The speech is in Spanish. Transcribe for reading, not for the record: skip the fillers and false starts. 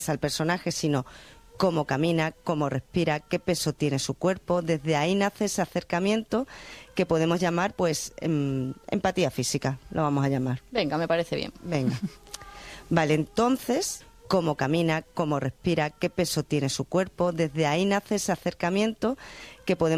al personaje, sino cómo camina, cómo respira, qué peso tiene su cuerpo. Desde ahí nace ese acercamiento que podemos llamar, pues, empatía física, lo vamos a llamar. Venga, me parece bien. Venga. Vale, entonces, cómo camina, cómo respira, qué peso tiene su cuerpo. Desde ahí nace ese acercamiento que podemos